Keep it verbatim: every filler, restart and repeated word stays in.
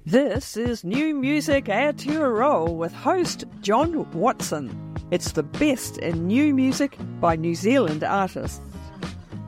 This is New Music Aotearoa with host John Watson. It's the best in new music by New Zealand artists.